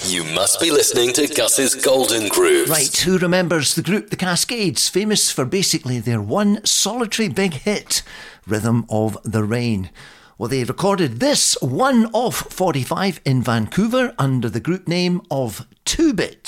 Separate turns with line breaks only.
You must be listening to Gus's Golden Grooves.
Right, who remembers the group The Cascades, famous for basically their one solitary big hit, Rhythm of the Rain? Well, they recorded this one off 45 in Vancouver under the group name of 2-Bit.